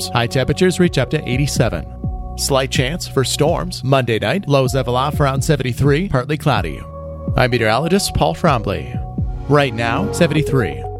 High temperatures reach up to 87. Slight chance for storms Monday night. Lows level off around 73, partly cloudy. I'm meteorologist Paul Frombley. Right now, 73.